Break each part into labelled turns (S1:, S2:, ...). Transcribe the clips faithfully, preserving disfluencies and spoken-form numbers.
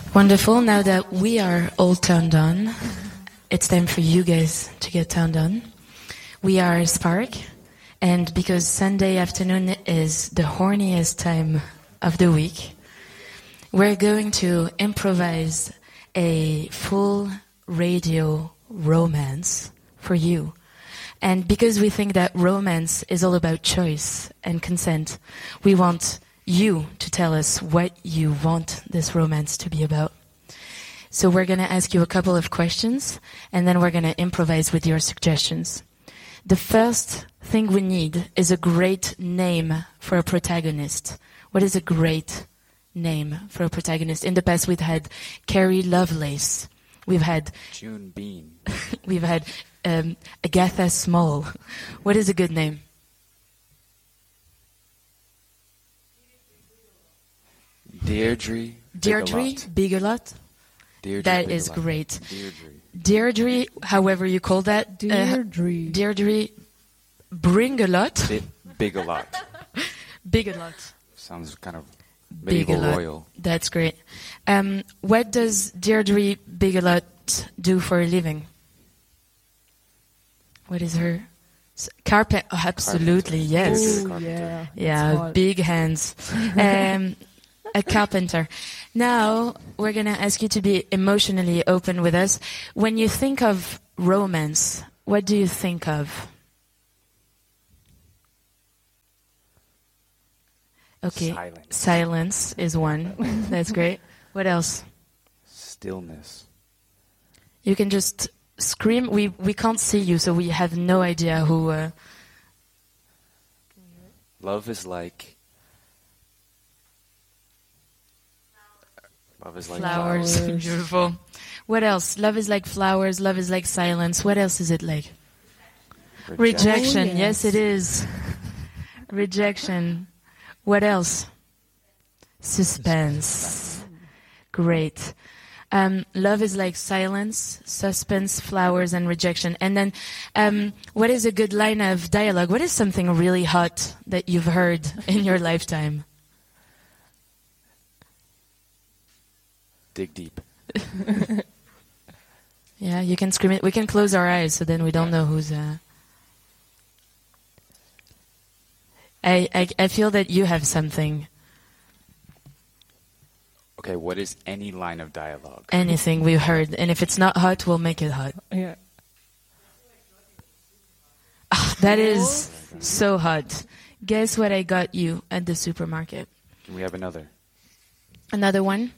S1: Wonderful. Now that we are all turned on, it's time for you guys to get turned on. We are Spark, and because Sunday afternoon is the horniest time of the week, we're going to improvise a full radio romance for you. And because we think that romance is all about choice and consent, we want you to tell us what you want this romance to be about. So we're going to ask you a couple of questions, and then we're going to improvise with your suggestions. The first thing we need is a great name for a protagonist. What is a great name for a protagonist? In the past, we've had Carrie Lovelace. We've had
S2: June Bean.
S1: We've had um, Agatha Small. What is a good name?
S2: Deirdre.
S1: Deirdre Bigelot.
S2: Deirdre
S1: That
S2: Bigelot.
S1: is great.
S2: Deirdre.
S1: Deirdre, however you call that.
S3: Deirdre.
S1: Uh, Deirdre Bringalot.
S2: Bi- Bigelot.
S1: Bigelot.
S2: Sounds kind of medieval
S1: Bigelot.
S2: royal.
S1: That's great. Um, what does Deirdre Bigelot do for a living? What is her? S- Carpet. Oh, absolutely, yes.
S3: Oh, yeah.
S1: Yeah,
S3: That's hot.
S1: big hands. Um, a carpenter. Now, we're going to ask you to be emotionally open with us. When you think of romance, what do you think of? Okay.
S2: Silence.
S1: Silence is one. That's great. What else?
S2: Stillness.
S1: You can just scream. We we can't see you, so we have no idea who... Uh,
S2: Love is like. Love is like
S1: flowers.
S3: flowers.
S1: Beautiful. What else? Love is like flowers. Love is like silence. What else is it like? Rejection.
S3: Oh,
S1: Yes,
S3: yes.
S1: it is. Rejection. What else? Suspense. Great. Um, love is like silence, suspense, flowers, and rejection. And then, um, what is a good line of dialogue? What is something really hot that you've heard in your lifetime?
S2: Dig deep.
S1: Yeah, you can scream it. We can close our eyes, so then we don't know who's... Uh... I, I I feel that you have something.
S2: Okay, what is any line of dialogue?
S1: Anything we've heard. And if it's not hot, we'll make it hot.
S3: Yeah.
S1: Ah, that is so hot. Guess what I got you at the supermarket?
S2: Can we have another?
S1: Another one?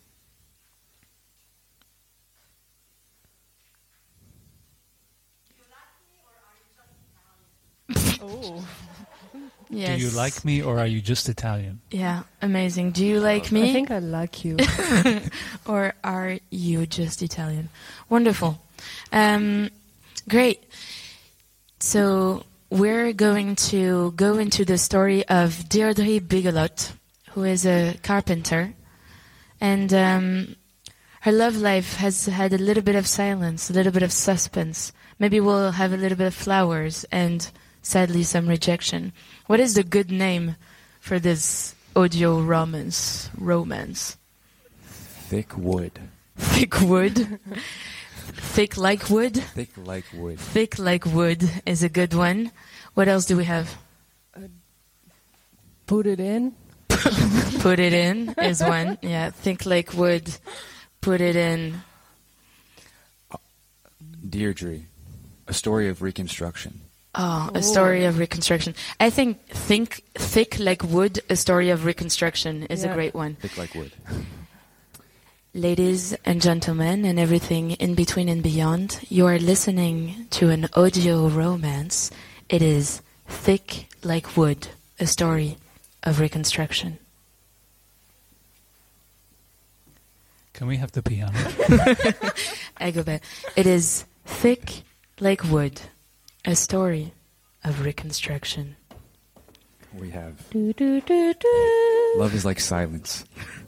S3: Oh.
S1: Yes.
S4: Do you like me or are you just Italian?
S1: Yeah, amazing. Do you like me?
S3: I think I like you.
S1: Or are you just Italian? Wonderful. Um, great. So we're going to go into the story of Deirdre Bigelot, who is a carpenter. And um, her love life has had a little bit of silence, a little bit of suspense. Maybe we'll have a little bit of flowers and, sadly, some rejection. What is the good name for this audio romance? Romance.
S2: Thick wood.
S1: Thick wood. Thick like wood.
S2: Thick like wood.
S1: Thick like wood is a good one. What else do we have?
S3: Put it in.
S1: Put it in is one. Yeah, thick like wood. Put it in.
S2: Deirdre. A story of reconstruction.
S1: Oh, a story of reconstruction. I think think thick like wood, a story of reconstruction is
S3: Yeah.
S1: a great one.
S2: Thick like wood.
S1: Ladies and gentlemen, and everything in between and beyond, you are listening to an audio romance. It is Thick Like Wood, a story of reconstruction.
S4: Can we have the piano?
S1: I go back. It is Thick Like Wood, a story of reconstruction.
S2: We have
S3: Do, do, do, do.
S2: love is like silence.